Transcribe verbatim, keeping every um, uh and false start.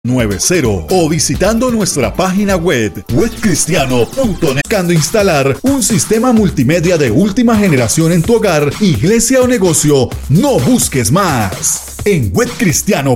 noventa o visitando nuestra página web web cristiano punto net. Buscando instalar un sistema multimedia de última generación en tu hogar, iglesia o negocio, no busques más. En Web Cristiano